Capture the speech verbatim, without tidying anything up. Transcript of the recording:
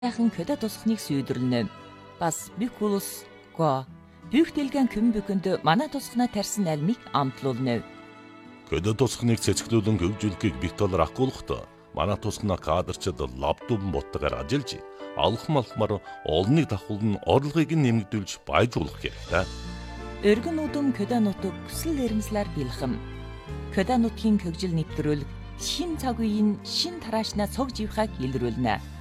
Яхан көдө тусахныг сүйдрлэнэ. Бас бикулус го бүхтэлгэн күм бүхэнд манай тусахна тарьсан альмыг амтлуулна. Көдө тусахныг цэцгэлүүлэн хөгжүүлэхийг бих талаар ахгуулахдаа манай тусахна кадрчид лаптоп боттогоор ажиллаж алхам алхмаар олныг давхуулн орлогыг нэмэгдүүлж баяжуулах хэрэгтэй. Өргөн үдэм көдө нутаг хүсэл эрмэлзлэр бэлхэм. Көдө нутгийн хөгжил нэвтрүүлэх шин цаг үеийн шин тараашнаа цог живхаг илрүүлнэ.